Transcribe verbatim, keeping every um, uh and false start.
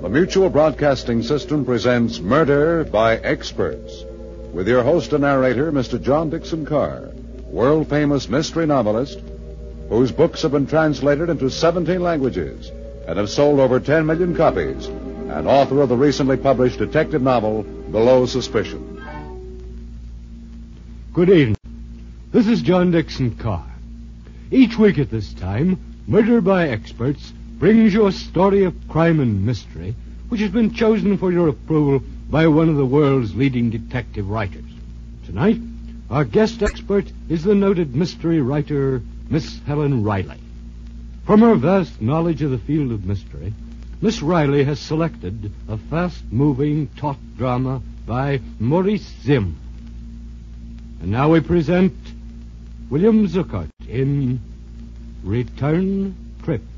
The Mutual Broadcasting System presents Murder by Experts, with your host and narrator, Mister John Dixon Carr, world-famous mystery novelist, whose books have been translated into seventeen languages and have sold over ten million copies, and author of the recently published detective novel, Below Suspicion. Good evening. This is John Dixon Carr. Each week at this time, Murder by Experts brings you a story of crime and mystery which has been chosen for your approval by one of the world's leading detective writers. Tonight, our guest expert is the noted mystery writer, Miss Helen Riley. From her vast knowledge of the field of mystery, Miss Riley has selected a fast-moving taut drama by Maurice Zimm. And now we present William Zuckert in Return Trip.